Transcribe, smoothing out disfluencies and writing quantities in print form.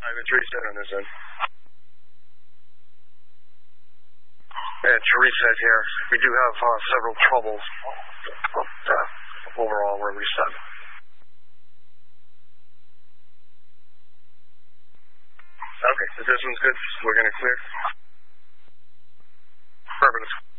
It's reset on this end. It's reset here. We do have several troubles, but overall we're reset. Okay, the distance good. We're going to clear. Perfect.